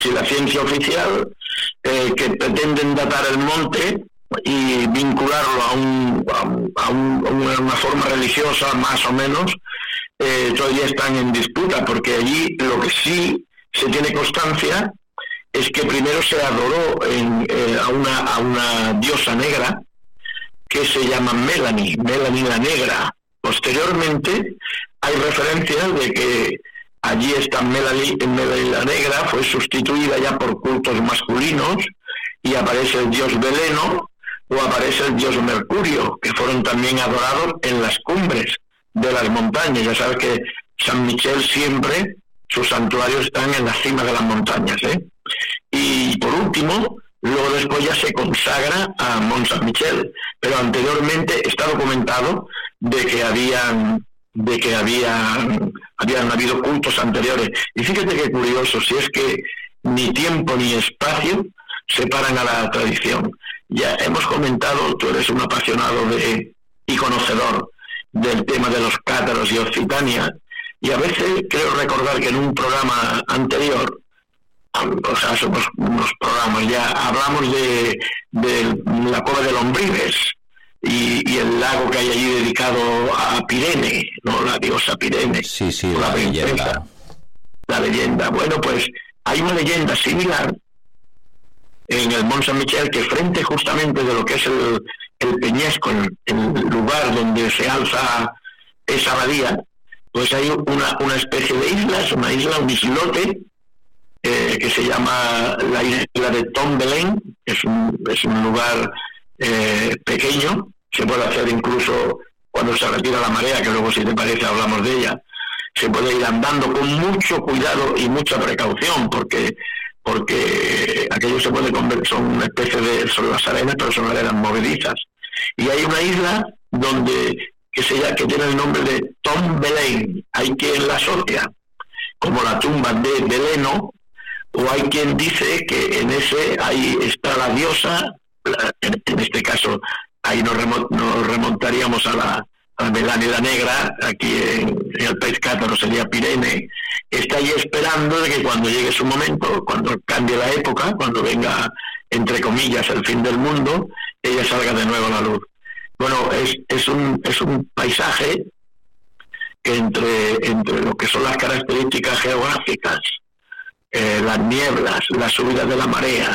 si la ciencia oficial, que pretenden datar el monte y vincularlo a una forma religiosa más o menos, todavía están en disputa, porque allí lo que sí se tiene constancia es que primero se adoró a una diosa negra que se llama Melanie la Negra. Posteriormente hay referencias de que allí está Melanie la Negra, fue sustituida ya por cultos masculinos y aparece el dios Veleno o aparece el dios Mercurio, que fueron también adorados en las cumbres de las montañas. Ya sabes que San Michel siempre, sus santuarios están en la cima de las montañas, Y por último, luego después ya se consagra a Mont Saint Michel, pero anteriormente está documentado de que habían habido cultos anteriores. Y fíjate qué curioso, si es que ni tiempo ni espacio separan a la tradición. Ya hemos comentado, tú eres un apasionado y conocedor del tema de los cátaros y Occitania, y a veces creo recordar que en un programa anterior, o sea, somos unos programas, ya hablamos de la cueva de Lombrives y el lago que hay allí dedicado a Pirene, ¿no? La diosa Pirene. Sí, la leyenda. La leyenda. Bueno, pues hay una leyenda similar en el Mont Saint Michel, que frente justamente de lo que es el Peñasco, el lugar donde se alza esa abadía, pues hay una especie de islas, un islote, que se llama la isla de Tombelaine. Es un lugar pequeño, se puede hacer incluso cuando se retira la marea, que luego, si te parece, hablamos de ella. Se puede ir andando con mucho cuidado y mucha precaución, porque aquello se puede convertir, son una especie son las arenas, pero son arenas movedizas. Y hay una isla que tiene el nombre de Tombelaine. Hay quien la asocia como la tumba de Veleno, o hay quien dice que ahí está la diosa. En este caso, ahí nos remontaríamos a la Melanie la Negra. Aquí en el país cátaro sería Pirene. Está ahí esperando de que cuando llegue su momento, cuando cambie la época, cuando venga, entre comillas, el fin del mundo, ella salga de nuevo a la luz. Bueno, es un paisaje que entre lo que son las características geográficas, las nieblas, la subida de la marea,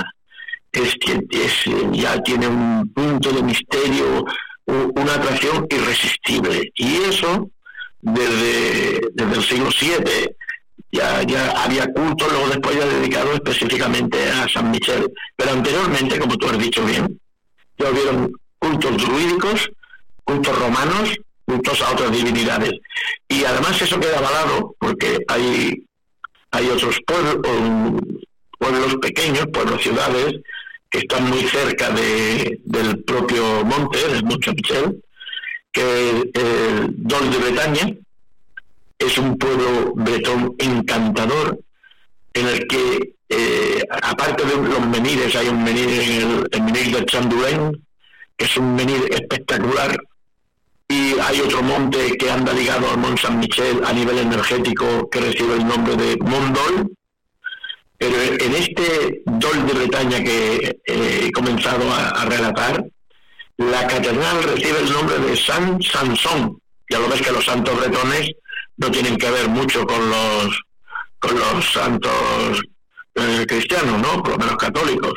ya tiene un punto de misterio, una atracción irresistible. Y eso, desde el siglo VII, ya había cultos, luego después ya dedicado específicamente a San Michel. Pero anteriormente, como tú has dicho bien, ya hubieron cultos druídicos, cultos romanos, cultos a otras divinidades. Y además eso queda avalado porque hay otros pueblos pequeños, ciudades, que están muy cerca del propio monte, del Mont Saint Michel, que Dol de Bretaña es un pueblo bretón encantador, en el que, aparte de los menires, hay un menir, el menir de Chandoulain, que es un menir espectacular, y hay otro monte que anda ligado al Mont Saint Michel a nivel energético, que recibe el nombre de Mont Dol. Pero en este Dol de Bretaña que he comenzado a relatar, la catedral recibe el nombre de Sant Sansón. Ya lo ves que los santos bretones no tienen que ver mucho con los santos cristianos, ¿no? Por lo menos católicos.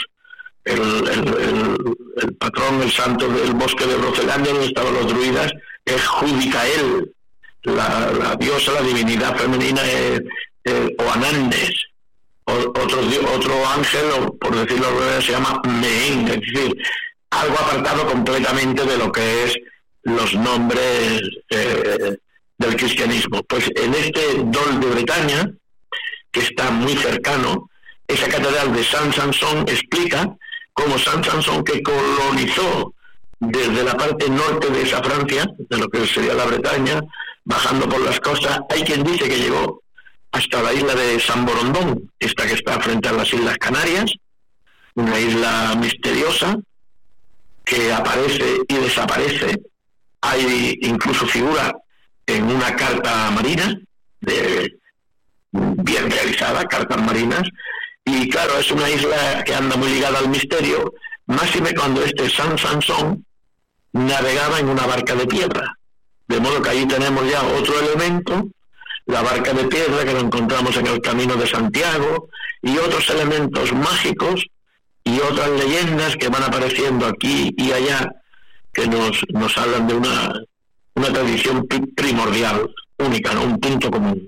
El patrón, el santo del bosque de Groenlandia, donde estaban los druidas, es Judicael. La diosa, la divinidad femenina es Oanandes. Otro ángel, o por decirlo de alguna manera, se llama Meen, es decir, algo apartado completamente de lo que es los nombres del cristianismo. Pues en este Dol de Bretaña, que está muy cercano, esa catedral de Sant Sansón explica cómo Sant Sansón, que colonizó desde la parte norte de esa Francia, de lo que sería la Bretaña, bajando por las costas, hay quien dice que llegó hasta la isla de San Borondón, esta que está frente a las Islas Canarias, una isla misteriosa que aparece y desaparece. Hay incluso figura en una carta marina, bien realizada, cartas marinas, Y claro, es una isla que anda muy ligada al misterio, máxime cuando San Sansón navegaba en una barca de piedra. De modo que ahí tenemos ya otro elemento, la barca de piedra que lo encontramos en el Camino de Santiago, y otros elementos mágicos y otras leyendas que van apareciendo aquí y allá, que nos hablan de una tradición primordial, única, ¿no? Un punto común.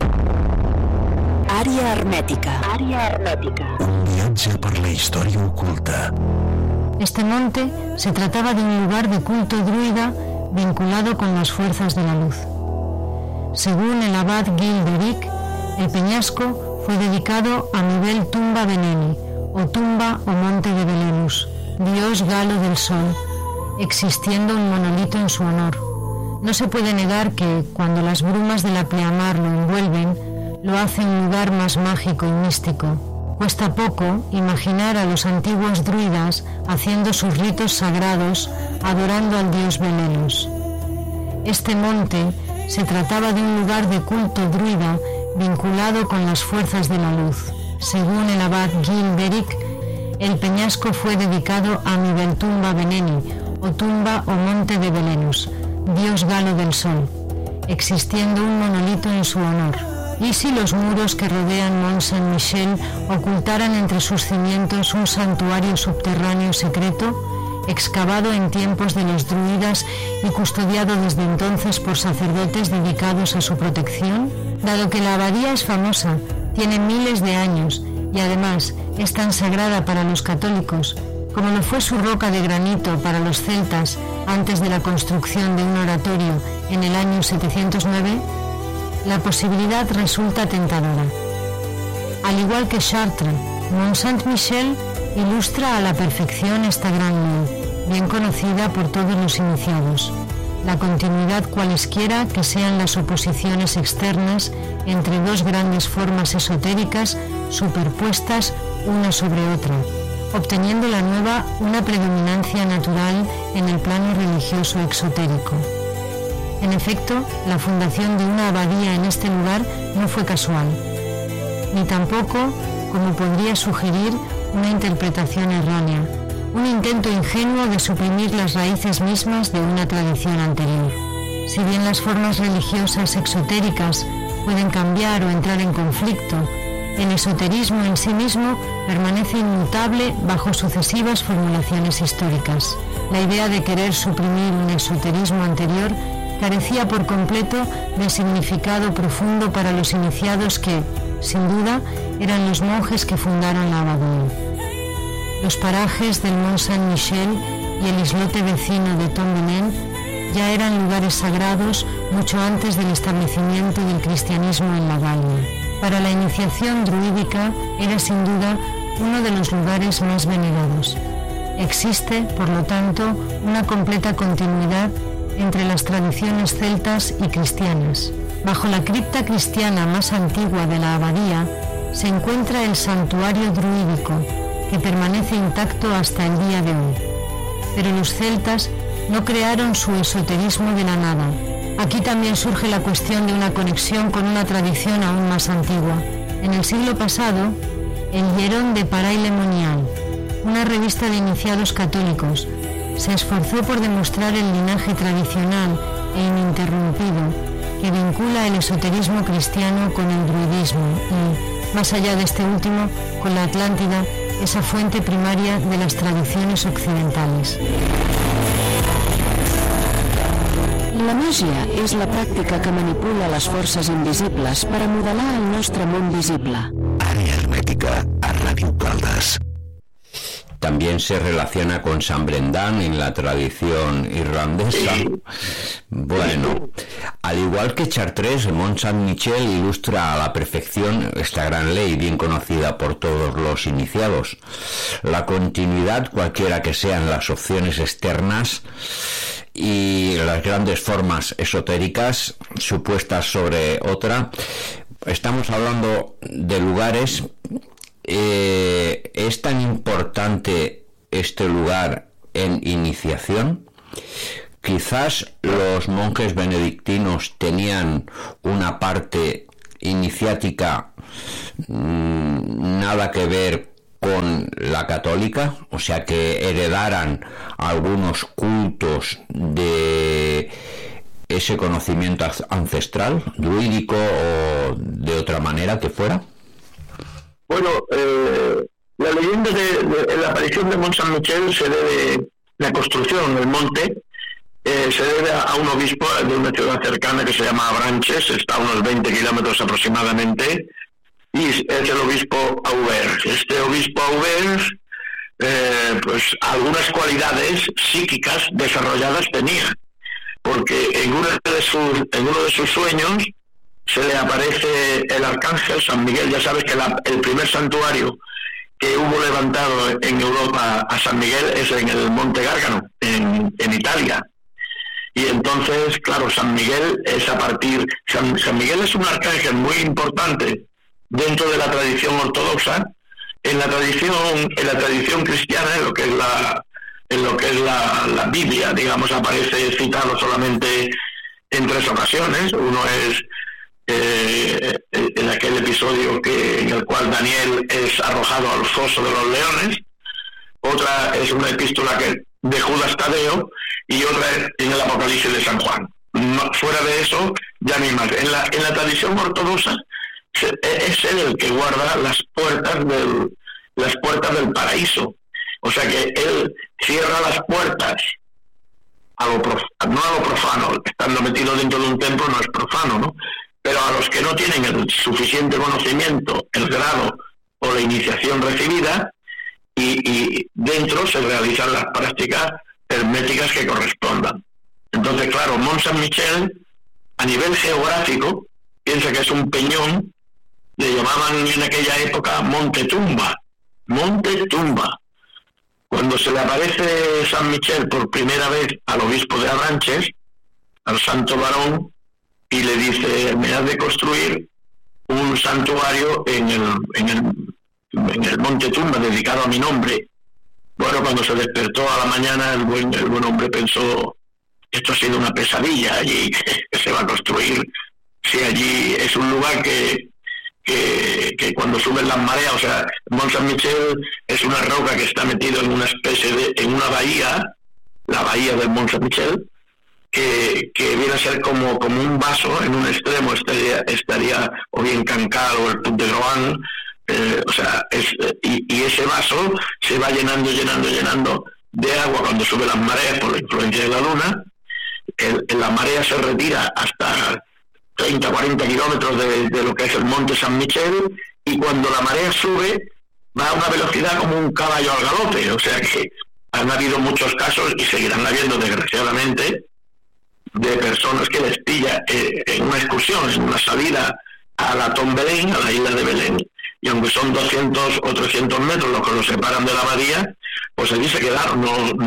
Àrea hermètica. Àrea hermètica. Un viatge per la història oculta. Este monte se trataba de un lugar de culto druida vinculado con las fuerzas de la luz. Según el abad Gilderic, el peñasco fue dedicado a Mibel Tumba Beneni, o tumba o monte de Belenus, dios galo del sol, existiendo un monolito en su honor. No se puede negar que, cuando las brumas de la pleamar lo envuelven, lo hace un lugar más mágico y místico. Cuesta poco imaginar a los antiguos druidas haciendo sus ritos sagrados, adorando al dios Belenus. Este monte se trataba de un lugar de culto druida vinculado con las fuerzas de la luz. Según el abad Gilderic, el peñasco fue dedicado a Mibel Tumba Beneni, o tumba o monte de Belenus, dios galo del sol, existiendo un monolito en su honor. ¿Y si los muros que rodean Mont Saint-Michel ocultaran entre sus cimientos un santuario subterráneo secreto, excavado en tiempos de los druidas y custodiado desde entonces por sacerdotes dedicados a su protección? Dado que la abadía es famosa, tiene miles de años y además es tan sagrada para los católicos, como lo fue su roca de granito para los celtas antes de la construcción de un oratorio en el año 709, la posibilidad resulta tentadora. Al igual que Chartres, Mont Saint-Michel ilustra a la perfección esta gran ley, bien conocida por todos los iniciados, la continuidad cualesquiera que sean las oposiciones externas entre dos grandes formas esotéricas superpuestas una sobre otra, obteniendo la nueva una predominancia natural en el plano religioso exotérico. En efecto, la fundación de una abadía en este lugar no fue casual, ni tampoco, como podría sugerir, una interpretación errónea, un intento ingenuo de suprimir las raíces mismas de una tradición anterior. Si bien las formas religiosas exotéricas pueden cambiar o entrar en conflicto, el esoterismo en sí mismo permanece inmutable bajo sucesivas formulaciones históricas. La idea de querer suprimir un esoterismo anterior carecía por completo de significado profundo para los iniciados que, sin duda, eran los monjes que fundaron la abadía. Los parajes del Mont Saint-Michel y el islote vecino de Tombenen ya eran lugares sagrados mucho antes del establecimiento del cristianismo en la Galia. Para la iniciación druídica era sin duda uno de los lugares más venerados. Existe, por lo tanto, una completa continuidad entre las tradiciones celtas y cristianas. Bajo la cripta cristiana más antigua de la abadía se encuentra el santuario druídico, que permanece intacto hasta el día de hoy. Pero los celtas no crearon su esoterismo de la nada. Aquí también surge la cuestión de una conexión con una tradición aún más antigua. En el siglo pasado, el Hierón de Paray-le-Monial, una revista de iniciados católicos, se esforzó por demostrar el linaje tradicional e ininterrumpido que vincula el esoterismo cristiano con el druidismo y, más allá de este último, con la Atlántida, esa fuente primaria de las tradiciones occidentales. La màgia és la pràctica que manipula les forces invisibles per a modelar el nostre món visible. Àrea hermètica a Ràdio Caldes. También se relaciona con San Brendan en la tradición irlandesa. Bueno, al igual que Chartres, el Mont Saint-Michel ilustra a la perfección esta gran ley, bien conocida por todos los iniciados. La continuidad, cualquiera que sean las opciones externas, y las grandes formas esotéricas supuestas sobre otra. Estamos hablando de lugares. ¿Es tan importante este lugar en iniciación? Quizás los monjes benedictinos tenían una parte iniciática nada que ver la católica, o sea que heredaran algunos cultos de ese conocimiento ancestral, druídico o de otra manera que fuera. Bueno, la leyenda de la aparición de Mont Saint-Michel se debe, la construcción del monte, se debe a un obispo de una ciudad cercana que se llama Avranches, está a unos 20 kilómetros aproximadamente, y es el obispo Aubert. Este obispo Aubert, pues algunas cualidades psíquicas desarrolladas tenía, porque en uno de sus sueños se le aparece el arcángel San Miguel. Ya sabes que el primer santuario que hubo levantado en Europa a San Miguel es en el Monte Gárgano, en Italia. Y entonces, claro, San Miguel es San Miguel es un arcángel muy importante dentro de la tradición ortodoxa. En la tradición cristiana, en lo que es la Biblia, digamos, aparece citado solamente en 3 ocasiones. Uno es en aquel episodio en el cual Daniel es arrojado al foso de los leones. Otra es una epístola de Judas Tadeo, y otra es en el Apocalipsis de San Juan. Fuera de eso, ya ni más. En la tradición ortodoxa es él el que guarda las puertas del paraíso. O sea que él cierra las puertas no a lo profano. Estando metido dentro de un templo no es profano, ¿no? Pero a los que no tienen el suficiente conocimiento, el grado o la iniciación recibida, y dentro se realizan las prácticas herméticas que correspondan. Entonces, claro, Mont Saint-Michel, a nivel geográfico, piensa que es un peñón, le llamaban en aquella época Monte Tumba. Cuando se le aparece San Michel por primera vez al obispo de Avranches, al santo varón, y le dice: me has de construir un santuario en el Monte Tumba dedicado a mi nombre. Bueno, cuando se despertó a la mañana, el buen hombre pensó: esto ha sido una pesadilla, allí que se va a construir, si allí es un lugar que cuando suben las mareas, o sea, Mont Saint-Michel es una roca que está metido en una especie en una bahía, la bahía del Mont Saint-Michel, que viene a ser como un vaso. En un extremo estaría o bien Cancale o el Puig de Groan, o sea, y ese vaso se va llenando de agua cuando sube las mareas por la influencia de la luna. La marea se retira hasta 30, 40 kilómetros de lo que es el Monte Saint-Michel, y cuando la marea sube va a una velocidad como un caballo al galope. O sea que han habido muchos casos, y seguirán habiendo desgraciadamente, de personas que les pilla en una excursión, en una salida a la Tombelén, a la isla de Belén, y aunque son 200 o 300 metros los que los separan de la abadía, pues allí se quedaron,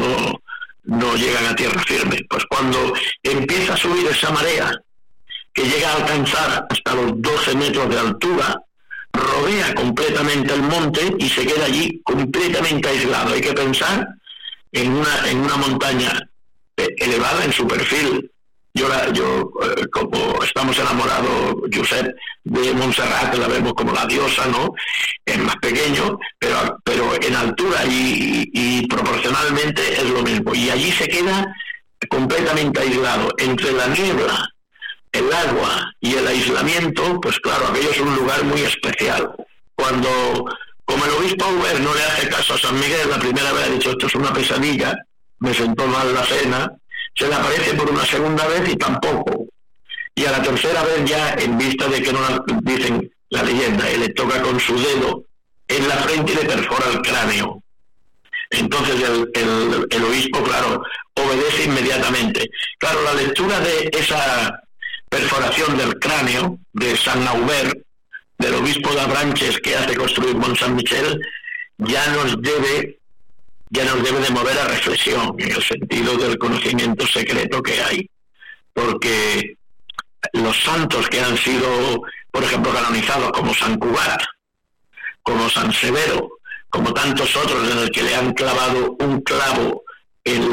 no llegan a tierra firme. Pues cuando empieza a subir esa marea, que llega a alcanzar hasta los 12 metros de altura, rodea completamente el monte y se queda allí completamente aislado. Hay que pensar en una montaña elevada en su perfil. Yo como estamos enamorados, Josep, de Montserrat, la vemos como la diosa, ¿no? Es más pequeño, pero en altura y proporcionalmente es lo mismo. Y allí se queda completamente aislado. Entre la niebla, el agua y el aislamiento, pues claro, aquello es un lugar muy especial. Cuando, como el obispo Aubert no le hace caso a San Miguel, la primera vez ha dicho: esto es una pesadilla, me sentó mal la cena, se le aparece por una segunda vez y tampoco. Y a la tercera vez, ya en vista de que no dicen la leyenda, él le toca con su dedo en la frente y le perfora el cráneo. Entonces el obispo, claro, obedece inmediatamente. Claro, la lectura de esa perforación del cráneo de San Aubert, del obispo de Avranches, que hace construir Mont Saint-Michel, ya nos debe de mover a reflexión, en el sentido del conocimiento secreto que hay. Porque los santos que han sido, por ejemplo, canonizados, como San Cugat, como San Severo, como tantos otros, en el que le han clavado un clavo en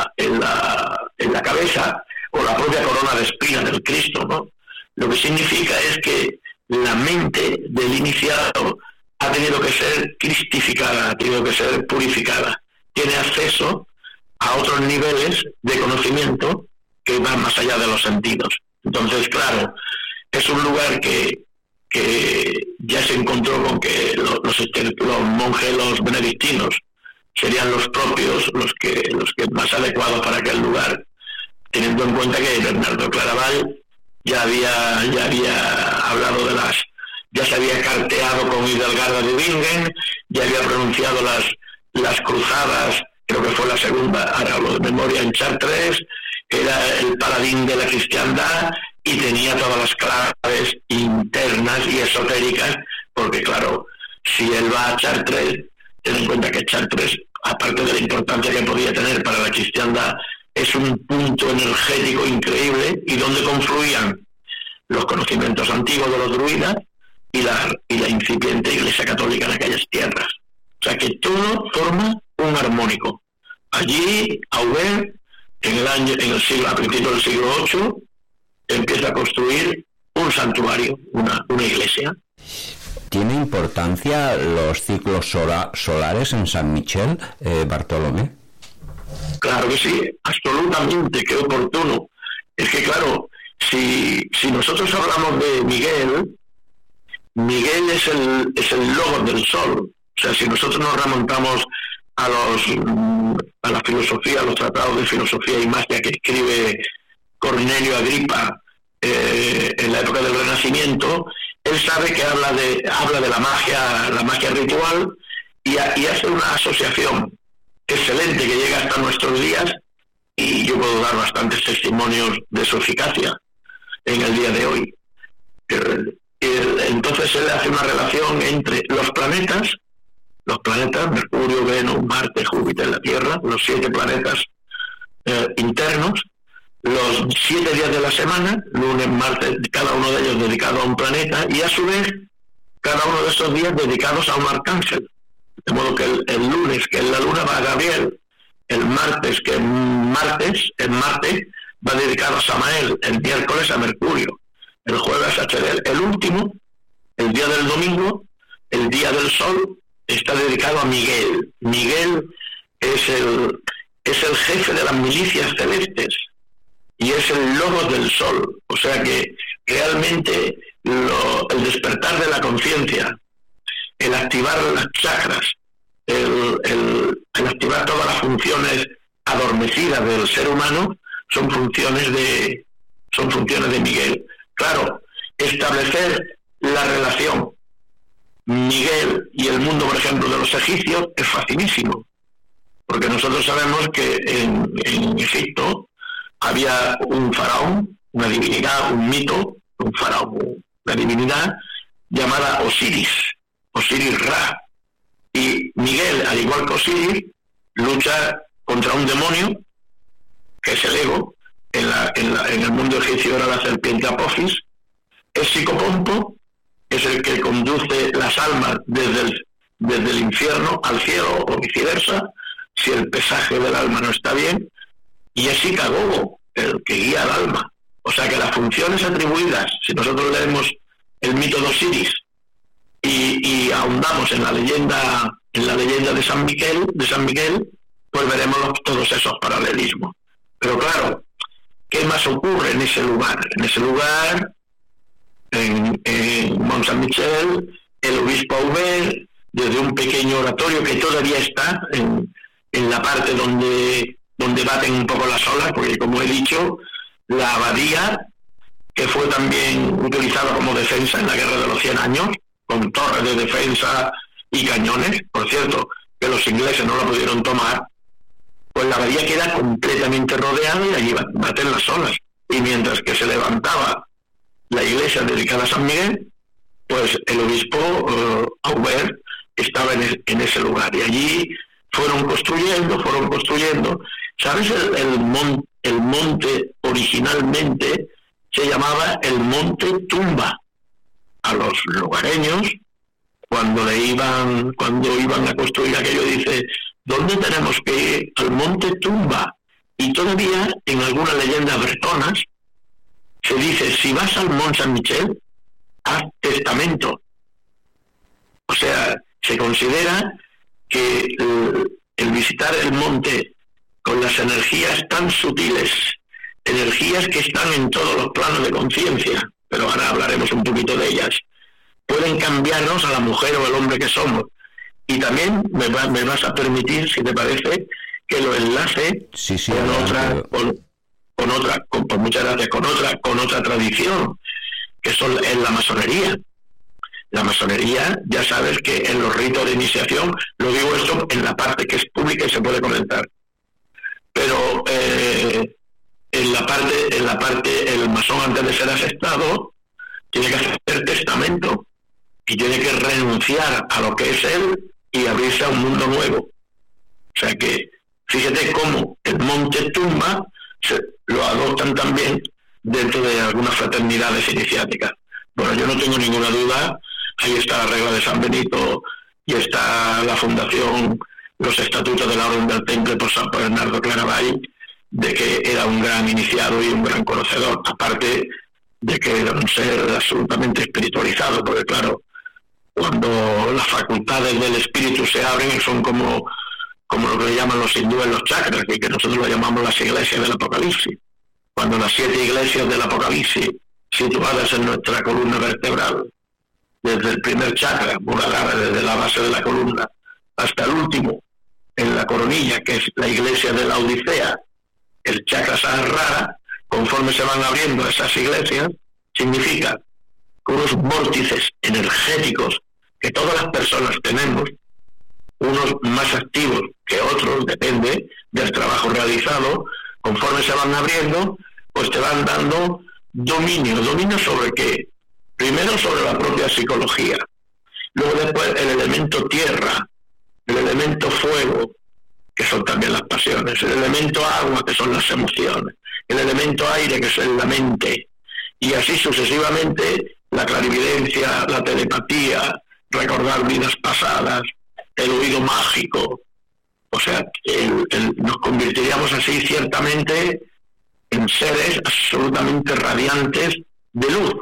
la cabeza, o la propia corona de espina del Cristo, ¿no? Lo que significa es que la mente del iniciado ha tenido que ser cristificada, ha tenido que ser purificada. Tiene acceso a otros niveles de conocimiento que van más allá de los sentidos. Entonces, claro, es un lugar que ya se encontró con que los monjes, los benedictinos, serían los propios, los que más adecuados para aquel lugar, teniendo en cuenta que Bernardo Claraval ya había hablado ya se había carteado con Hidalgarda de Bingen, ya había pronunciado las cruzadas, creo que fue la segunda, ahora hablo de memoria, en Chartres, era el paladín de la cristiandad y tenía todas las claves internas y esotéricas, porque claro, si él va a Chartres, ten en cuenta que Chartres, aparte de la importancia que podía tener para la cristiandad, es un punto energético increíble y donde confluían los conocimientos antiguos de los druidas y la incipiente Iglesia Católica en aquellas tierras. O sea que todo forma un armónico. Allí, Aubert, a principios del siglo VIII, empieza a construir un santuario, una iglesia. ¿Tiene importancia los ciclos solares en San Michel, Bartolomé? Claro que sí, absolutamente, qué oportuno. Es que claro, si nosotros hablamos de Miguel es el logos del sol. O sea, si nosotros nos remontamos a la filosofía, a los tratados de filosofía y magia que escribe Cornelio Agripa en la época del Renacimiento, él sabe que habla de la magia ritual y hace una asociación excelente que llega hasta nuestros días, y yo puedo dar bastantes testimonios de su eficacia en el día de hoy. Entonces él hace una relación entre los planetas, Mercurio, Venus, Marte, Júpiter, la Tierra, los 7 planetas internos, los 7 días de la semana, lunes, martes, cada uno de ellos dedicado a un planeta, y a su vez cada uno de esos días dedicados a un arcángel. De modo que el lunes, que es la luna, va a Gabriel, el martes, que es Marte, va dedicado a Samael, el miércoles a Mercurio, el jueves a Chedel, el último, el día del domingo, el día del sol, está dedicado a Miguel. Miguel es el jefe de las milicias celestes y es el logos del sol. O sea que realmente el despertar de la conciencia, el activar las chakras, el activar todas las funciones adormecidas del ser humano son funciones de Miguel. Claro, establecer la relación Miguel y el mundo, por ejemplo, de los egipcios es facilísimo, porque nosotros sabemos que en Egipto había un faraón, una divinidad, un mito, un faraón, una divinidad llamada Osiris Ra, y Miguel, al igual que Osiris, lucha contra un demonio que es el ego. En el mundo egipcio era la serpiente Apophis. Es Psicopompo, es el que conduce las almas desde el infierno al cielo o viceversa, si el pesaje del alma no está bien, y es Icagogo, el que guía al alma. O sea que las funciones atribuidas, si nosotros leemos el mito de Osiris y ahondamos en la leyenda de San Miguel, pues veremos todos esos paralelismos. Pero claro, ¿qué más ocurre en ese lugar? En ese lugar, en Mont Saint-Michel, el obispo Aubert, desde un pequeño oratorio que todavía está en la parte donde baten un poco las olas, porque como he dicho, la abadía, que fue también utilizada como defensa en la Guerra de los 100 años, con torres de defensa y cañones, por cierto, que los ingleses no la pudieron tomar, pues la abadía queda completamente rodeada y allí baten las olas. Y mientras que se levantaba la iglesia dedicada a San Miguel, pues el obispo Aubert estaba en ese lugar. Y allí fueron construyendo. ¿Sabes? El monte originalmente se llamaba el Monte Tumba. A los lugareños, cuando iban a construir aquello, dice: ¿dónde tenemos que ir? Al Monte Tumba. Y todavía en algunas leyendas bretonas se dice: si vas al Mont Saint-Michel, haz testamento. O sea, se considera que el visitar el monte con las energías tan sutiles, energías que están en todos los planos de conciencia, pero ahora hablaremos un poquito de ellas, pueden cambiarnos a la mujer o el hombre que somos. Y también me vas a permitir, si te parece, que lo enlace con otra tradición, que es la masonería. La masonería, ya sabes que en los ritos de iniciación, lo digo esto en la parte que es pública y se puede comentar, pero en la parte el masón, antes de ser aceptado, tiene que hacer testamento y tiene que renunciar a lo que es él y abrirse a un mundo nuevo. O sea que fíjate cómo el monte tumba lo adoptan también dentro de algunas fraternidades iniciáticas. Bueno, yo no tengo ninguna duda. Ahí está la regla de San Benito y está la fundación, los estatutos de la Orden del Temple por San Bernardo Claraval, de que era un gran iniciado y un gran conocedor, aparte de que era un ser absolutamente espiritualizado, porque claro, cuando las facultades del espíritu se abren, son como lo que le llaman los hindúes los chakras, y que nosotros lo llamamos las iglesias del Apocalipsis. Cuando las 7 iglesias del Apocalipsis, situadas en nuestra columna vertebral, desde el primer chakra, Muladhara, desde la base de la columna, hasta el último, en la coronilla, que es la iglesia de la Odisea, el chakra Sahasrara, conforme se van abriendo esas iglesias, significa que unos vórtices energéticos que todas las personas tenemos, unos más activos que otros, depende del trabajo realizado, conforme se van abriendo, pues te van dando dominio. ¿Dominio sobre qué? Primero sobre la propia psicología, luego después el elemento tierra, el elemento fuego, que son también las pasiones, el elemento agua, que son las emociones, el elemento aire, que es la mente, y así sucesivamente la clarividencia, la telepatía, recordar vidas pasadas, el oído mágico. O sea, nos convertiríamos así ciertamente en seres absolutamente radiantes de luz.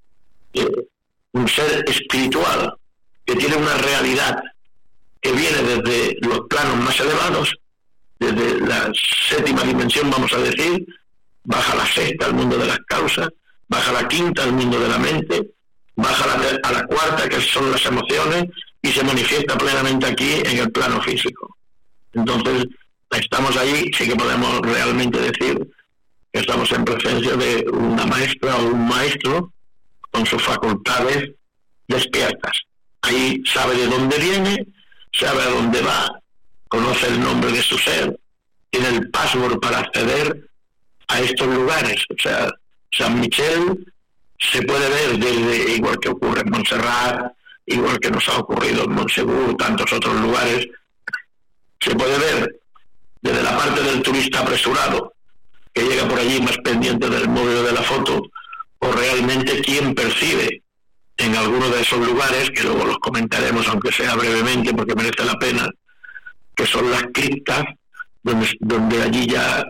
Un ser espiritual que tiene una realidad que viene desde los planos más elevados, desde la 7ª dimensión, vamos a decir, baja a la 6ª al mundo de las causas, baja a la 5ª al mundo de la mente, baja a la 4ª, que son las emociones, y se manifiesta plenamente aquí en el plano físico. Entonces, estamos ahí, sí que podemos realmente decir que estamos en presencia de una maestra o un maestro con sus facultades despiertas. Ahí sabe de dónde viene, sabe a dónde va, conoce el nombre de su ser, tiene el password para acceder a estos lugares. O sea, San Michel se puede ver desde, igual que ocurre en Montserrat, igual que nos ha ocurrido en Montsegú, tantos otros lugares, se puede ver desde la parte del turista apresurado, que llega por allí más pendiente del móvil de la foto, o realmente quien percibe en alguno de esos lugares, que luego los comentaremos, aunque sea brevemente, porque merece la pena, que son las criptas, donde allí ya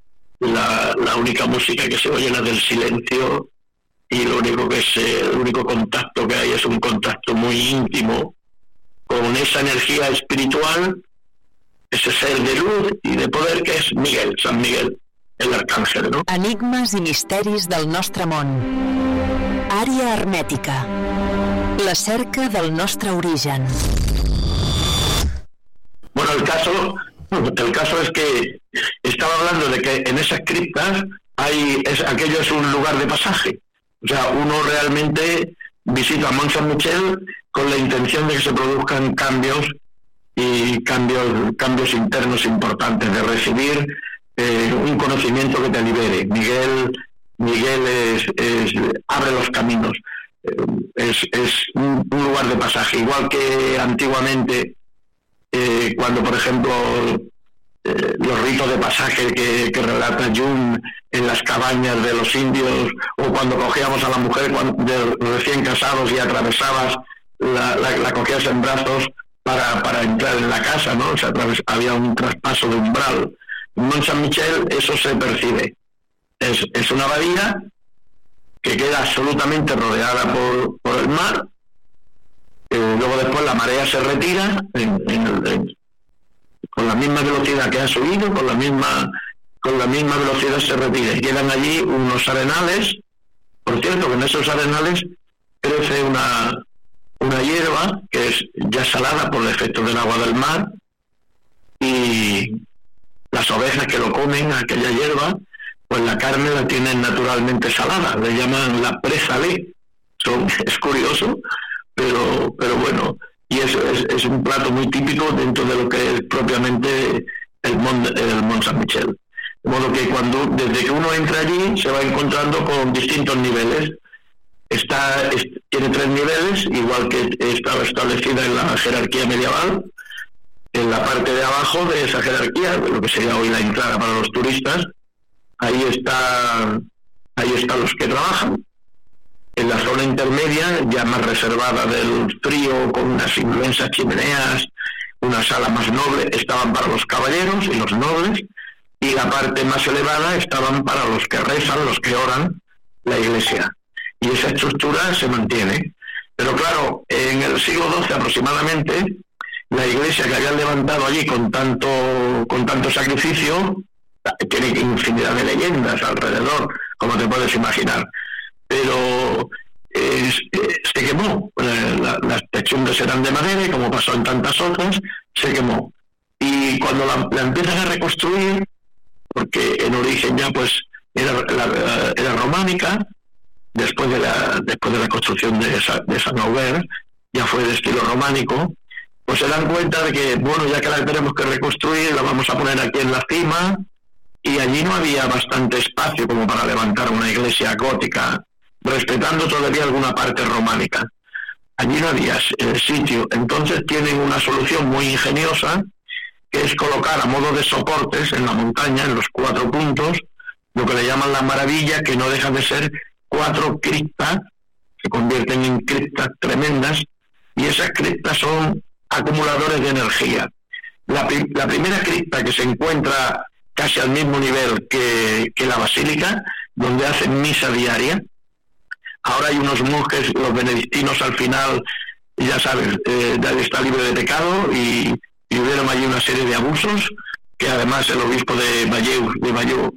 la única música que se oye es la del silencio, y el único contacto que hay es un contacto muy íntimo con esa energía espiritual, ese ser de luz y de poder que es Miguel, San Miguel, el arcángel, ¿no? Enigmes i misteris del nostre món. Àrea hermètica. La cerca del nostre origen. Bueno, el caso es que estaba hablando de que en esas criptas aquello es un lugar de pasaje. O sea, uno realmente visita Mont Saint-Michel con la intención de que se produzcan cambios internos importantes, de recibir un conocimiento que te libere. Miguel abre los caminos, es un lugar de pasaje, igual que antiguamente cuando, por ejemplo, los ritos de pasaje que relata Jung en las cabañas de los indios, o cuando cogíamos a la mujer recién casados y atravesabas, la cogías en brazos para entrar en la casa, ¿no? O sea, había un traspaso de umbral. En Mont Saint-Michel eso se percibe. Es una abadía que queda absolutamente rodeada por el mar, Luego después la marea se retira con la misma velocidad que ha subido, con la misma velocidad se retira. Y quedan allí unos arenales. Por cierto, que en esos arenales crece una hierba que es ya salada por el efecto del agua del mar, y las ovejas que lo comen, aquella hierba, pues la carne la tienen naturalmente salada, le llaman la presalé. Es curioso, pero bueno, y eso es un plato muy típico dentro de lo que es propiamente el Mont Saint-Michel. De modo que desde que uno entra allí se va encontrando con distintos niveles. Tiene 3 niveles, igual que estaba establecida en la jerarquía medieval. En la parte de abajo de esa jerarquía, lo que sería hoy la entrada para los turistas, ahí están los que trabajan. En la zona intermedia, ya más reservada del frío, con unas inmensas chimeneas, una sala más noble, estaban para los caballeros y los nobles, y la parte más elevada estaban para los que rezan, los que oran, la iglesia. Y esa estructura se mantiene. Pero claro, en el siglo XII aproximadamente, la iglesia que habían levantado allí con tanto sacrificio, tiene infinidad de leyendas alrededor, como te puedes imaginar. Pero se quemó. Las techumbres eran de madera y, como pasó en tantas otras, se quemó. Y cuando la empiezan a reconstruir, porque en origen ya pues era románica, después de la construcción de Saint-Aubert, ya fue de estilo románico, pues se dan cuenta de que, bueno, ya que la tenemos que reconstruir, la vamos a poner aquí en la cima, y allí no había bastante espacio como para levantar una iglesia gótica, respetando todavía alguna parte románica. Allí no había sitio. Entonces tienen una solución muy ingeniosa, que es colocar a modo de soportes en la montaña, en los 4 puntos, lo que le llaman la maravilla, que no deja de ser 4 criptas, se convierten en criptas tremendas, y esas criptas son acumuladores de energía. La primera cripta, que se encuentra casi al mismo nivel que la basílica, donde hacen misa diaria. Ahora hay unos monjes, los benedictinos, al final, ya sabes, está libre de pecado, y hubieron allí una serie de abusos, que además el obispo de Bayeux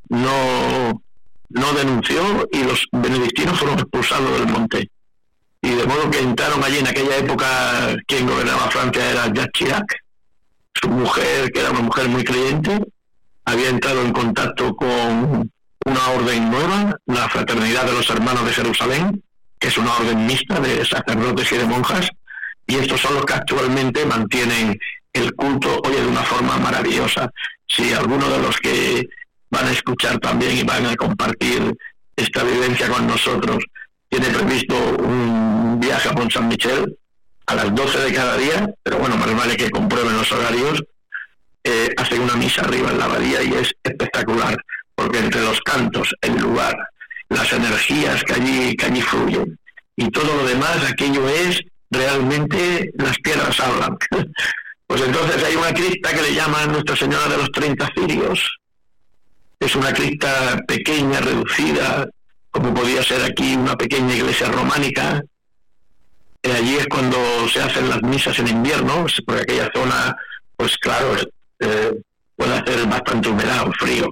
no denunció, y los benedictinos fueron expulsados del monte. Y de modo que entraron allí en aquella época, quien gobernaba Francia era Jacques Chirac. Su mujer, que era una mujer muy creyente, había entrado en contacto con una orden nueva, la Fraternidad de los Hermanos de Jerusalén, que es una orden mixta de sacerdotes y de monjas, y estos son los que actualmente mantienen el culto, oye, de una forma maravillosa. Si alguno de los que van a escuchar también y van a compartir esta vivencia con nosotros tiene previsto un viaje a Mont Saint-Michel a las 12 de cada día, pero bueno, más vale que comprueben los horarios, hacen una misa arriba en la abadía, y es espectacular, porque entre los cantos, el lugar, las energías que allí fluyen y todo lo demás, aquello es realmente, las piedras hablan. Pues entonces hay una cripta que le llaman Nuestra Señora de los 30 cirios. Es una cripta pequeña, reducida, como podía ser aquí una pequeña iglesia románica. Allí es cuando se hacen las misas en invierno, porque aquella zona, pues claro, puede hacer bastante humedad o frío.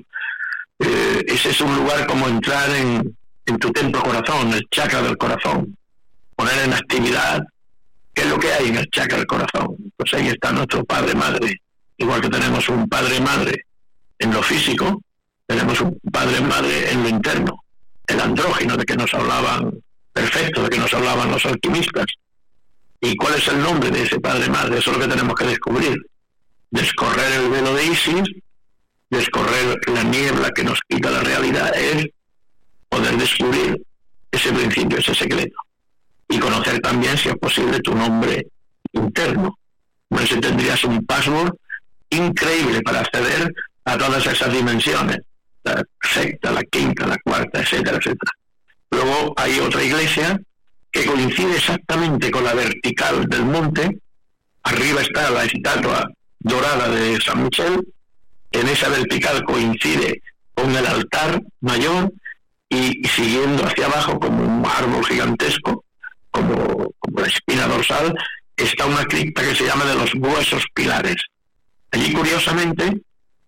Ese es un lugar como entrar en tu templo corazón, el chakra del corazón, poner en actividad qué es lo que hay en el chakra del corazón. Pues ahí está nuestro Padre Madre. Igual que tenemos un Padre Madre en lo físico, tenemos un Padre Madre en lo interno, el andrógino de que nos hablaban, perfecto, de que nos hablaban los alquimistas. ¿Y cuál es el nombre de ese Padre Madre? Eso es lo que tenemos que descubrir. Descorrer el velo de Isis, descorrer la niebla que nos quita la realidad, es poder descubrir ese principio, ese secreto, y conocer también, si es posible, tu nombre interno. Por eso tendrías un password increíble para acceder a todas esas dimensiones, la sexta, la quinta, la cuarta, etcétera, etcétera. Luego hay otra iglesia que coincide exactamente con la vertical del monte. Arriba está la estatua dorada de San Michel, en esa vertical coincide con el altar mayor, y siguiendo hacia abajo como un árbol gigantesco como la espina dorsal, está una cripta que se llama de los huesos pilares. Allí, curiosamente,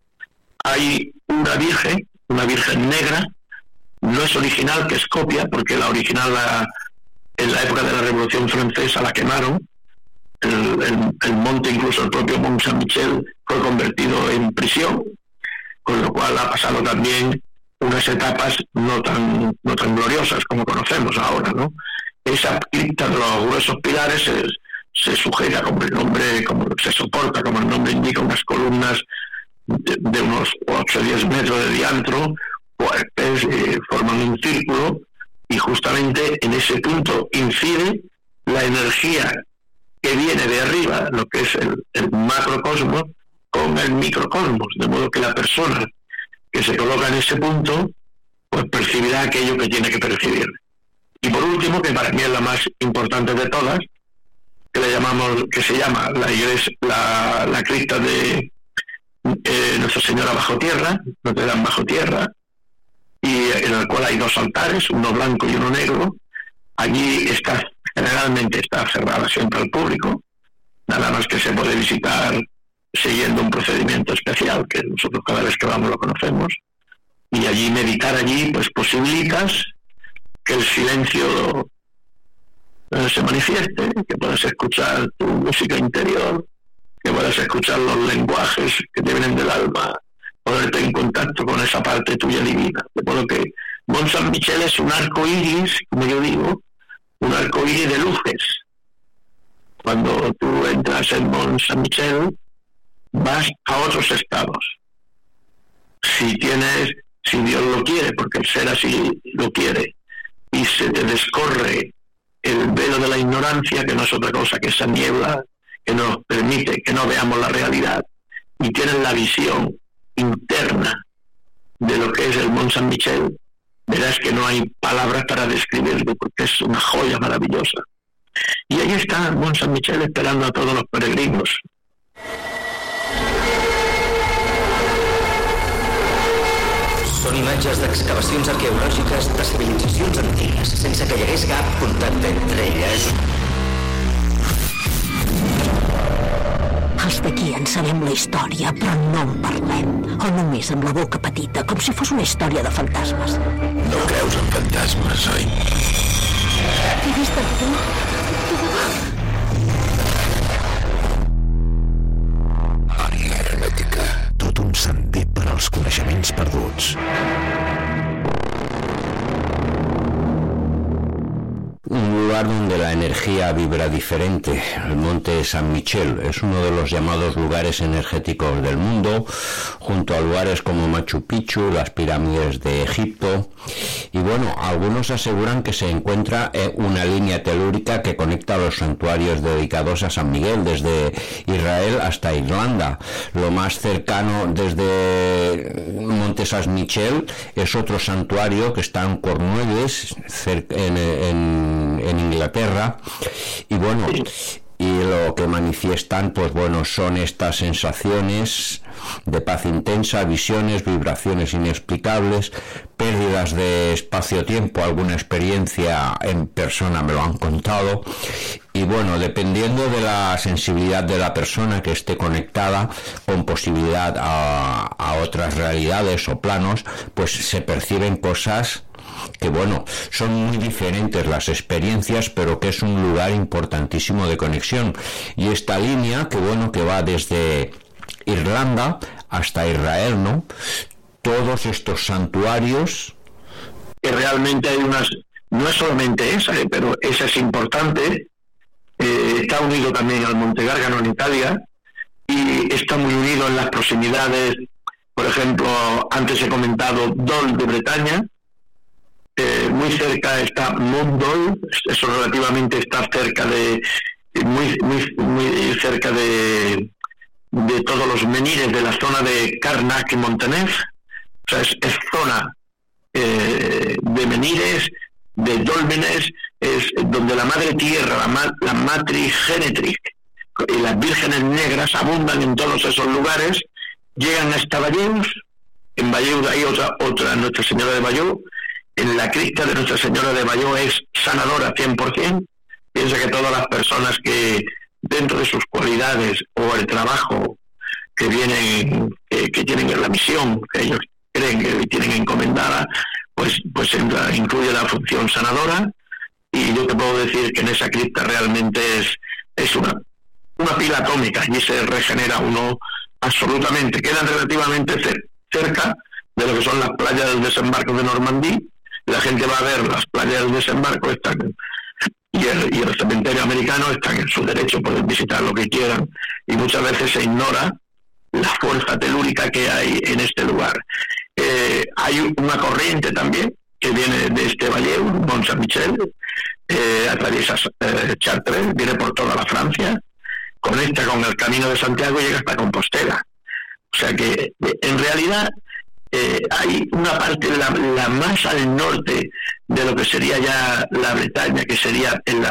hay una virgen negra. No es original, que es copia, porque la original en la época de la Revolución Francesa la quemaron. El monte, incluso el propio Mont Saint-Michel, fue convertido en prisión, con lo cual ha pasado también unas etapas no tan gloriosas como conocemos ahora, ¿no? Esa cripta de los gruesos pilares se sujeta, como el nombre, como se soporta, como el nombre indica, unas columnas de unos 8 o 10 metros de diámetro, fuertes, forman un círculo, y justamente en ese punto incide la energía que viene de arriba, lo que es el macrocosmos, con el microcosmos, de modo que la persona que se coloca en ese punto pues percibirá aquello que tiene que percibir. Y por último, que para mí es la más importante de todas, que se llama la iglesia, la cripta de Nuestra Señora bajo tierra, Notre Dame bajo tierra, y en el cual hay 2 altares, uno blanco y uno negro. Allí generalmente está cerrada siempre al público, nada más que se puede visitar siguiendo un procedimiento especial, que nosotros cada vez que vamos lo conocemos, y allí meditar allí, pues posibilitas que el silencio se manifieste, que puedas escuchar tu música interior, que puedas escuchar los lenguajes que te vienen del alma, ponerte en contacto con esa parte tuya divina. De modo que Mont Saint-Michel es un arco iris, como yo digo, un arco iris de luces. Cuando tú entras en Mont Saint-Michel, vas a otros estados. Si Dios lo quiere, porque el ser así lo quiere, y se te descorre el velo de la ignorancia, que no es otra cosa que esa niebla que nos permite que no veamos la realidad, y tienes la visión interna de lo que es el Mont Saint-Michel, verás que no hay palabras para describirlo, porque es una joya maravillosa. Y ahí está el Mont Saint-Michel esperando a todos los peregrinos. Són imatges d'excavacions arqueològiques de civilitzacions antigues, sense que hi hagués cap contacte entre elles. Els d'aquí en sabem la història, però no en parlem. O només amb la boca petita, com si fos una història de fantasmes. No creus en fantasmes, oi? He vist el tu? Àrea hermètica. Tot un sender per als coneixements perduts. Un lugar donde la energía vibra diferente. El monte San Michel es uno de los llamados lugares energéticos del mundo, junto a lugares como Machu Picchu, las pirámides de Egipto. Y bueno, algunos aseguran que se encuentra una línea telúrica que conecta los santuarios dedicados a San Miguel, desde Israel hasta Irlanda. Lo más cercano desde Monte San Michel es otro santuario que está en Cornualles, en Inglaterra, y bueno, y lo que manifiestan, pues bueno, son estas sensaciones de paz intensa, visiones, vibraciones inexplicables, pérdidas de espacio-tiempo, alguna experiencia en persona me lo han contado, y bueno, dependiendo de la sensibilidad de la persona que esté conectada con posibilidad a otras realidades o planos, pues se perciben cosas que bueno, son muy diferentes las experiencias, pero que es un lugar importantísimo de conexión. Y esta línea, que bueno, que va desde Irlanda hasta Israel, ¿no? Todos estos santuarios. Que realmente hay no es solamente esa, pero esa es importante. Está unido también al Monte Gargano en Italia, y está muy unido en las proximidades. Por ejemplo, antes he comentado Dol de Bretaña. Muy cerca está Mont Dol, eso relativamente está cerca muy cerca de todos los menires de la zona de Carnac y Montaneuf. O sea, es zona de menires, de dólmenes, es donde la madre tierra, la matriz genetrix y las vírgenes negras abundan en todos esos lugares. Llegan hasta Bayeux. En Bayeux hay otra Nuestra Señora de Bayeux. En la cripta de Nuestra Señora de Bayeux es sanadora 100%, piensa que todas las personas que dentro de sus cualidades o el trabajo que vienen, que tienen en la misión que ellos creen que tienen encomendada, pues incluye la función sanadora. Y yo te puedo decir que en esa cripta realmente es una pila atómica, y se regenera uno absolutamente. Quedan relativamente cerca de lo que son las playas del desembarco de Normandía. La gente va a ver las playas del desembarco, y el cementerio americano, están en su derecho, pueden visitar lo que quieran, y muchas veces se ignora la fuerza telúrica que hay en este lugar. Hay una corriente también que viene de este valle, Mont Saint-Michel, atraviesa Chartres, viene por toda la Francia, conecta con el Camino de Santiago y llega hasta Compostela. O sea que en realidad hay una parte, la más al norte de lo que sería ya la Bretaña, que sería en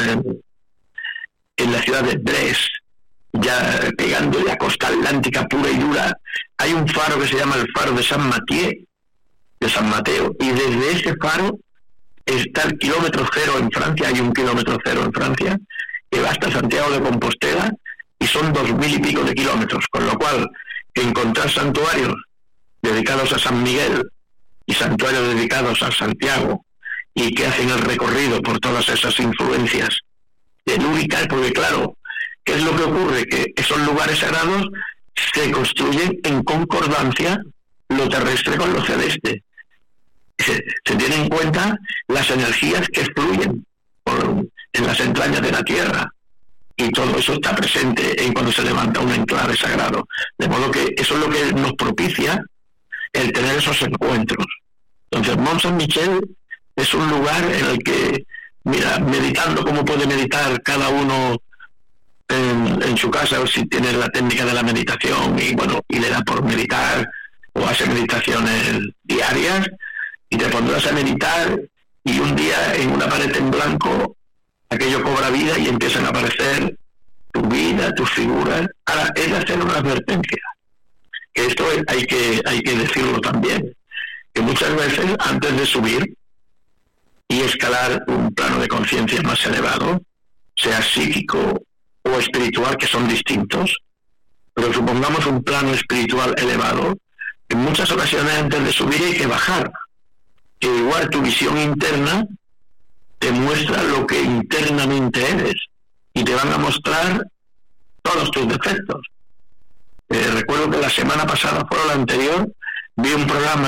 la ciudad de Brest, ya pegándole a costa atlántica pura y dura. Hay un faro que se llama el faro de San Mateo, y desde ese faro está el kilómetro cero en Francia. Hay un kilómetro cero en Francia que va hasta Santiago de Compostela, y son 2.000 y pico de kilómetros, con lo cual encontrar santuarios dedicados a San Miguel y santuarios dedicados a Santiago, y que hacen el recorrido por todas esas influencias telúricas, porque claro, ¿qué es lo que ocurre? Que esos lugares sagrados se construyen en concordancia lo terrestre con lo celeste. Se tienen en cuenta las energías que fluyen en las entrañas de la tierra, y todo eso está presente en cuando se levanta un enclave sagrado, de modo que eso es lo que nos propicia el tener esos encuentros. Entonces Mont Saint-Michel es un lugar en el que, mira, meditando como puede meditar cada uno en su casa, o si tiene la técnica de la meditación y le da por meditar, o hace meditaciones diarias, y te pondrás a meditar, y un día en una pared en blanco aquello cobra vida y empiezan a aparecer tu vida, tus figuras. Ahora, es de hacer una advertencia, que esto hay que decirlo también, que muchas veces antes de subir y escalar un plano de conciencia más elevado, sea psíquico o espiritual, que son distintos, pero supongamos un plano espiritual elevado, en muchas ocasiones antes de subir hay que bajar, que igual tu visión interna te muestra lo que internamente eres, y te van a mostrar todos tus defectos. Recuerdo que la semana pasada, fue la anterior, vi un programa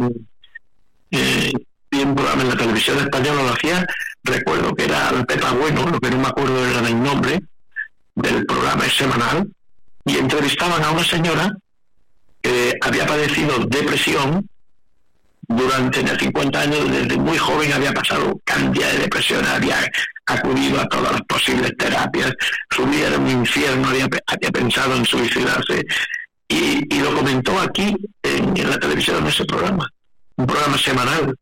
en la televisión española, lo hacía, recuerdo que era el Pepa Bueno, lo que no me acuerdo era del nombre del programa, es semanal, y entrevistaban a una señora que había padecido depresión durante 50 años. Desde muy joven había pasado cantidad de depresión, había acudido a todas las posibles terapias, su vida era un infierno, había pensado en suicidarse, y lo comentó aquí en la televisión, en ese programa, un programa semanal,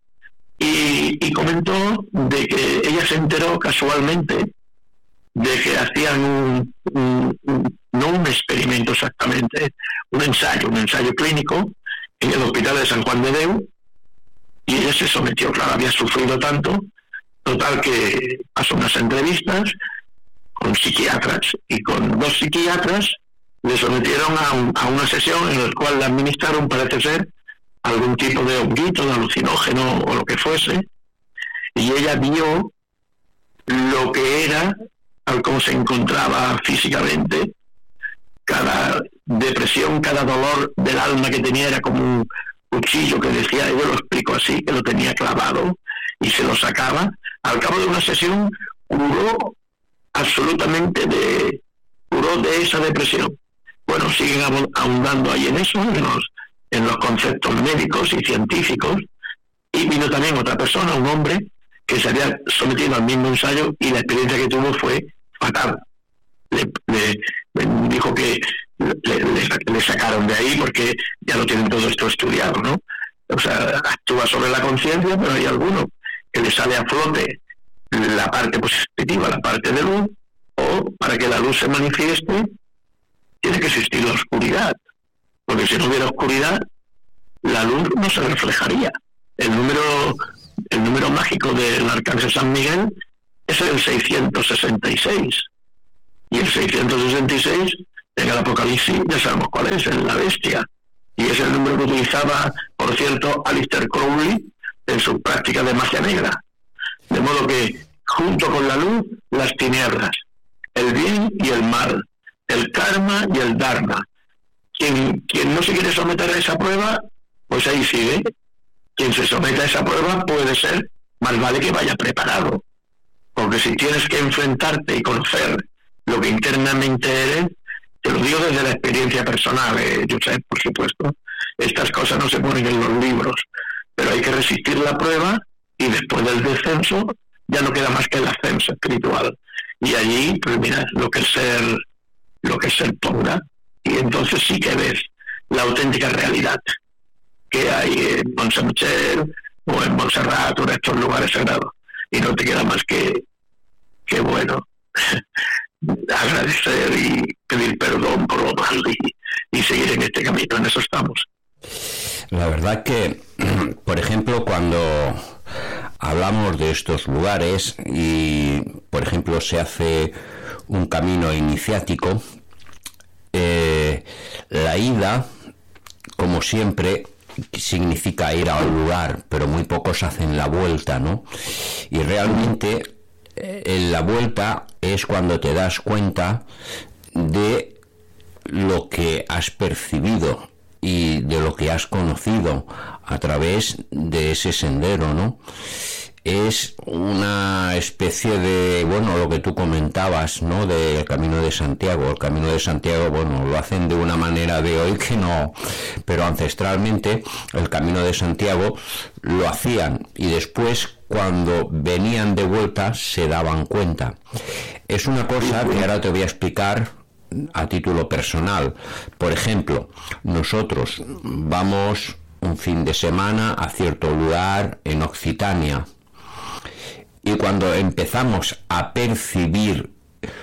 y comentó de que ella se enteró casualmente de que hacían no un experimento exactamente, un ensayo clínico en el hospital de San Juan de Déu, y ella se sometió. Claro, había sufrido tanto, total que pasó unas entrevistas con psiquiatras, y con 2 psiquiatras le sometieron a una sesión en la cual le administraron, parece ser, algún tipo de honguito, de alucinógeno o lo que fuese, y ella vio lo que era, al cómo se encontraba físicamente. Cada depresión, cada dolor del alma que tenía era como un cuchillo que decía, yo lo explico así, que lo tenía clavado y se lo sacaba. Al cabo de una sesión curó absolutamente de esa depresión. Bueno, siguen ahondando ahí en eso, en los conceptos médicos y científicos, y vino también otra persona, un hombre, que se había sometido al mismo ensayo, y la experiencia que tuvo fue fatal. Le dijo que le sacaron de ahí porque ya lo tienen todo esto estudiado, ¿no? O sea, actúa sobre la conciencia, pero hay alguno que le sale a flote la parte positiva, la parte de luz, o para que la luz se manifieste tiene que existir la oscuridad, porque si no hubiera oscuridad la luz no se reflejaría. El número mágico del Arcángel San Miguel es el 666. Y el 666, en el Apocalipsis, ya sabemos cuál es la bestia. Y es el número que utilizaba, por cierto, Aleister Crowley en su práctica de magia negra. De modo que, junto con la luz, las tinieblas, el bien y el mal, el karma y el dharma. Quien no se quiere someter a esa prueba, pues ahí sigue. Quien se somete a esa prueba puede ser, más vale que vaya preparado. Porque si tienes que enfrentarte y conocer lo que internamente eres, te lo digo desde la experiencia personal, Josep, por supuesto. Estas cosas no se ponen en los libros, pero hay que resistir la prueba y después del descenso ya no queda más que el ascenso espiritual. Y allí, pues mira, lo que el ser ponga, y entonces sí que ves la auténtica realidad que hay en Mont Saint-Michel o en Montserrat o en estos lugares sagrados. Y no te queda más que bueno, agradecer y pedir perdón por lo mal y seguir en este camino. En eso estamos. La verdad que, por ejemplo, cuando hablamos de estos lugares y, por ejemplo, se hace un camino iniciático, la ida, como siempre, significa ir a un lugar, pero muy pocos hacen la vuelta, ¿no? Y realmente en la vuelta es cuando te das cuenta de lo que has percibido y de lo que has conocido a través de ese sendero, ¿no? Es una especie de, bueno, lo que tú comentabas, ¿no?, del Camino de Santiago. El Camino de Santiago, bueno, lo hacen de una manera de hoy que no, pero ancestralmente el Camino de Santiago lo hacían y después, cuando venían de vuelta, se daban cuenta. Es una cosa que ahora te voy a explicar a título personal. Por ejemplo, nosotros vamos un fin de semana a cierto lugar en Occitania y cuando empezamos a percibir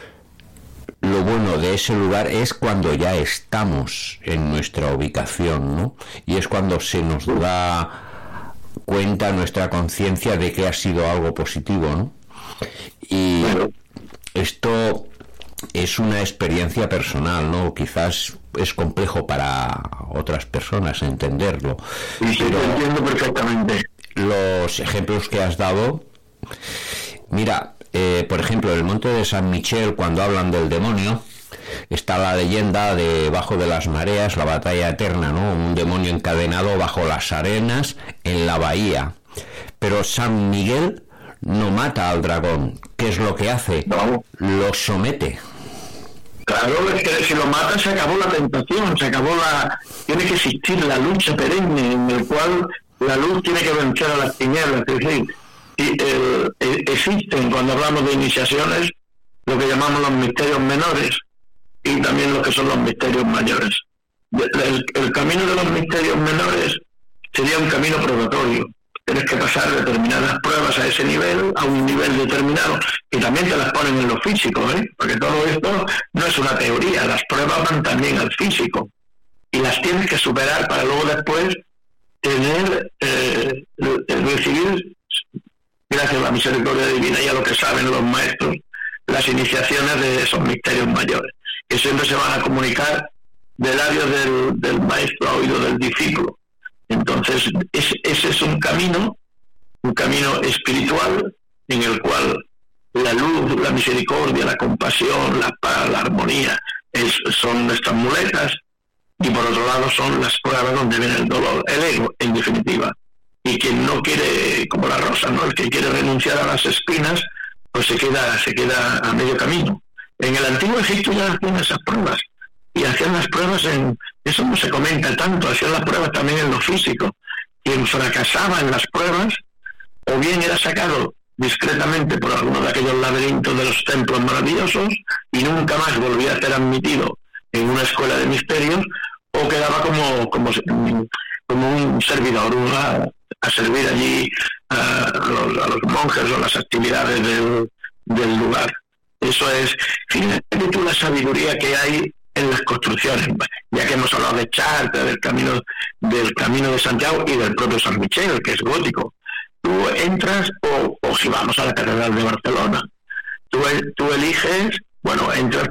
lo bueno de ese lugar es cuando ya estamos en nuestra ubicación, ¿no? Y es cuando se nos da cuenta nuestra conciencia de que ha sido algo positivo, ¿no? Y esto es una experiencia personal, ¿no? Quizás es complejo para otras personas entenderlo. Sí, pero lo entiendo perfectamente. Los ejemplos que has dado, mira, por ejemplo, en el monte de San Michel, cuando hablan del demonio, está la leyenda de Bajo de las Mareas, la batalla eterna, ¿no? Un demonio encadenado bajo las arenas en la bahía. Pero San Miguel no mata al dragón. ¿Qué es lo que hace? No. Lo somete. Claro, es que si lo mata se acabó la tentación, tiene que existir la lucha perenne en el cual la luz tiene que vencer a las tinieblas. Es decir, existen, cuando hablamos de iniciaciones, lo que llamamos los misterios menores y también lo que son los misterios mayores. El camino de los misterios menores sería un camino probatorio. Tienes que pasar determinadas pruebas a ese nivel, a un nivel determinado, y también te las ponen en lo físico, porque todo esto no es una teoría, las pruebas van también al físico, y las tienes que superar para luego después tener, recibir, gracias a la misericordia divina y a lo que saben los maestros, las iniciaciones de esos misterios mayores, que siempre se van a comunicar de labios del maestro a oído del discípulo. Entonces, ese es un camino espiritual en el cual la luz, la misericordia, la compasión, la paz, la armonía son nuestras muletas, y por otro lado son las pruebas donde viene el dolor, el ego, en definitiva. Y quien no quiere, como la rosa, ¿no?, el que quiere renunciar a las espinas, pues se queda a medio camino. En el antiguo Egipto ya hacían esas pruebas, y hacían las pruebas eso no se comenta tanto, hacían las pruebas también en lo físico. Quien fracasaba en las pruebas, o bien era sacado discretamente por alguno de aquellos laberintos de los templos maravillosos, y nunca más volvía a ser admitido en una escuela de misterios, o quedaba como un servidor, a servir allí a los monjes o las actividades del lugar. Eso es, fíjate tú la sabiduría que hay en las construcciones, ya que hemos hablado de Chartres, del camino de Santiago y del propio San Michel, que es gótico. Tú entras, o si vamos a la Catedral de Barcelona, tú eliges, entras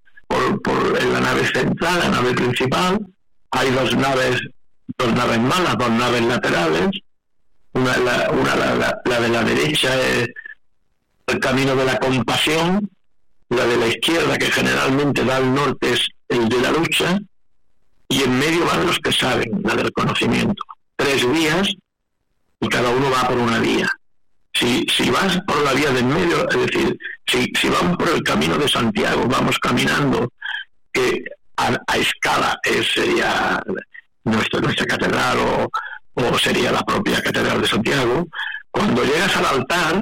en la nave central, la nave principal. Hay dos naves malas, dos naves laterales. La de la derecha es el camino de la compasión, la de la izquierda, que generalmente da al norte, es el de la lucha, y en medio van los que saben, la del conocimiento. 3 vías y cada uno va por una vía. Si vas por la vía del medio, es decir, si vamos por el camino de Santiago, vamos caminando, que a escala sería nuestra catedral o sería la propia catedral de Santiago, cuando llegas al altar,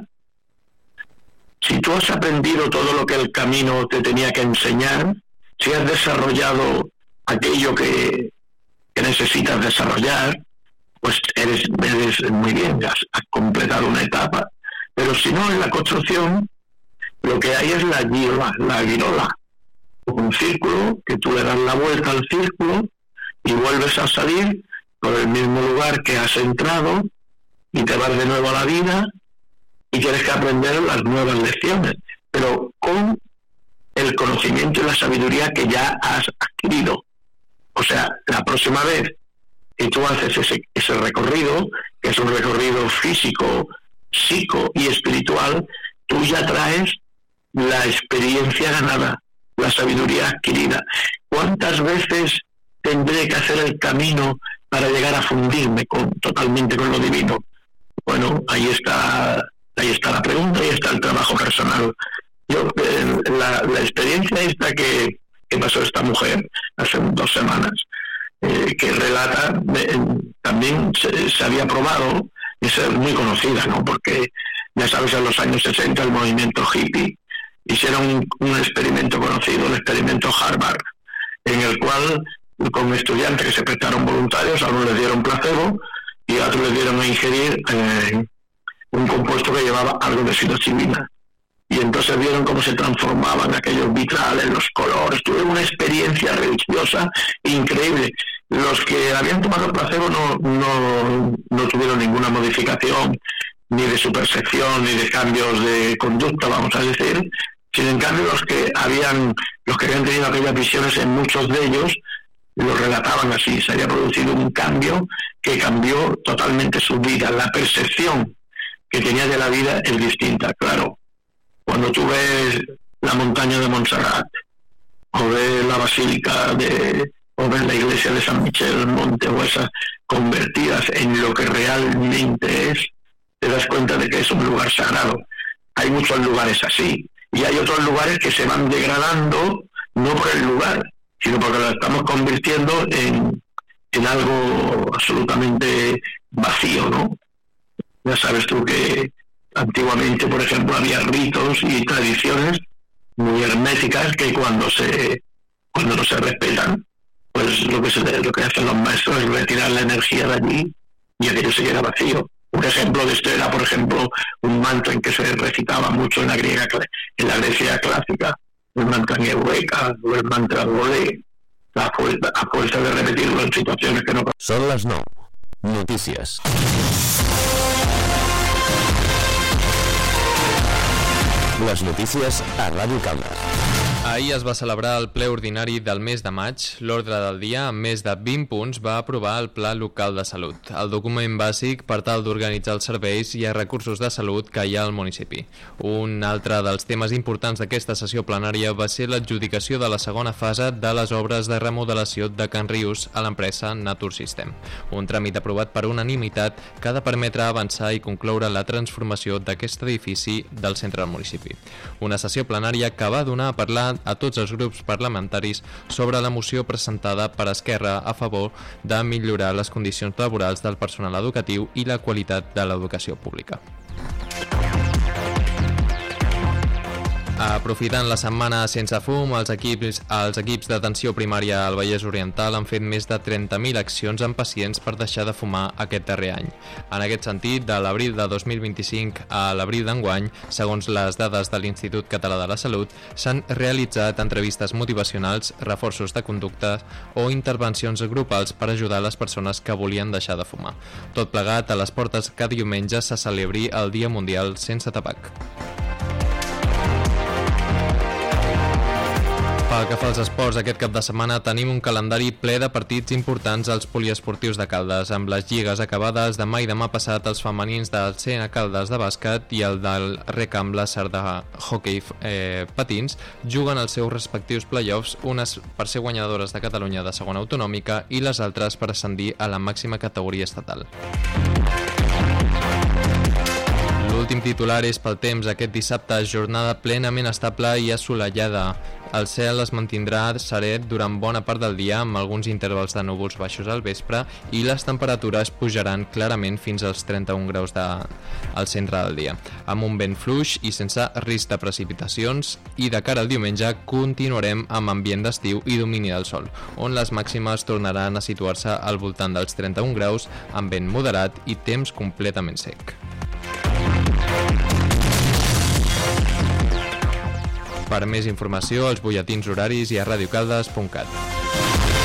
si tú has aprendido todo lo que el camino te tenía que enseñar, si has desarrollado aquello que necesitas desarrollar, pues eres muy bien, has completado una etapa. Pero si no, en la construcción, lo que hay es la guirola, un círculo, que tú le das la vuelta al círculo y vuelves a salir por el mismo lugar que has entrado y te vas de nuevo a la vida y tienes que aprender las nuevas lecciones, pero con el conocimiento y la sabiduría que ya has adquirido. O sea, la próxima vez que tú haces ese recorrido, que es un recorrido físico, psico y espiritual, tú ya traes la experiencia ganada, la sabiduría adquirida. ¿Cuántas veces tendré que hacer el camino para llegar a fundirme totalmente con lo divino? Bueno, ahí está la pregunta, ahí está el trabajo personal. Yo, la experiencia esta que pasó esta mujer hace 2 semanas, que relata, también se había probado, y es muy conocida, ¿no? Porque ya sabes, en los años 60 el movimiento hippie hicieron un experimento conocido, el experimento Harvard, en el cual con estudiantes que se prestaron voluntarios, a unos les dieron placebo y a otros les dieron a ingerir un compuesto que llevaba algo de psilocibina. Y entonces vieron cómo se transformaban aquellos vitrales, los colores. Tuvieron una experiencia religiosa increíble. Los que habían tomado placebo no tuvieron ninguna modificación, ni de su percepción, ni de cambios de conducta, vamos a decir. Sin en cambio, los que habían tenido aquellas visiones, en muchos de ellos lo relataban así: se había producido un cambio que cambió totalmente su vida. La percepción que tenía de la vida es distinta, claro. Cuando tú ves la montaña de Montserrat, o ves la basílica o ves la iglesia de San Michel, Montehuesa, convertidas en lo que realmente es, te das cuenta de que es un lugar sagrado. Hay muchos lugares así, y hay otros lugares que se van degradando, no por el lugar, sino porque lo estamos convirtiendo en algo absolutamente vacío, ¿no? Ya sabes tú que antiguamente, por ejemplo, había ritos y tradiciones muy herméticas que cuando no se respetan, pues lo que hacen los maestros es retirar la energía de allí y aquello se queda vacío. Un ejemplo de esto era, por ejemplo, un mantra en que se recitaba mucho en la Grecia clásica, el mantra Eureka o el mantra Volé, a fuerza de repetirlo en situaciones que no pasan. Són les 9. Notícies. Les notícies a Ràdio Caldes. Ahir es va celebrar el ple ordinari del mes de maig. L'ordre del dia, amb més de 20 punts, va aprovar el Pla Local de Salut, el document bàsic per tal d'organitzar els serveis i els recursos de salut que hi ha al municipi. Un altre dels temes importants d'aquesta sessió plenària va ser l'adjudicació de la segona fase de les obres de remodelació de Can Rius a l'empresa Natursystem. Un tràmit aprovat per unanimitat que ha de permetre avançar i concloure la transformació d'aquest edifici del centre del municipi. Una sessió plenària que va donar a parlar a tots els grups parlamentaris sobre la moció presentada per Esquerra a favor de millorar les condicions laborals del personal educatiu i la qualitat de l'educació pública. Aprofitant la setmana sense fum, els equips d'atenció primària al Vallès Oriental han fet més de 30.000 accions amb pacients per deixar de fumar aquest darrer any. En aquest sentit, de l'abril de 2025 a l'abril d'enguany, segons les dades de l'Institut Català de la Salut, s'han realitzat entrevistes motivacionals, reforços de conducta o intervencions grupals per ajudar les persones que volien deixar de fumar. Tot plegat a les portes que diumenge se celebri el Dia Mundial sense tabac. Pel que fa als esports, aquest cap de setmana tenim un calendari ple de partits importants als poliesportius de Caldes, amb les lligues acabades demà i demà passat els femenins del CN Caldes de bàsquet i el del Recam Láser de hoquei patins juguen els seus respectius play-offs, unes per ser guanyadores de Catalunya de segona autonòmica i les altres per ascendir a la màxima categoria estatal. L'últim titular és pel temps. Aquest dissabte, jornada plenament estable i assolellada. El cel es mantindrà seret durant bona part del dia, amb alguns intervals de núvols baixos al vespre, i les temperatures pujaran clarament fins als 31 graus al centre del dia, amb un vent fluix i sense risc de precipitacions, i de cara al diumenge continuarem amb ambient d'estiu i domini del sol, on les màximes tornaran a situar-se al voltant dels 31 graus, amb vent moderat i temps completament sec. Per més informació, als butlletins horaris i a radiocaldes.cat.